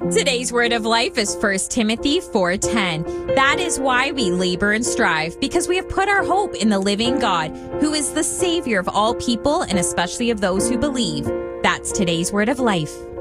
Today's word of life is 1 Timothy 4:10. That is why we labor and strive, because we have put our hope in the living God, who is the Savior of all people and especially of those who believe. That's today's word of life.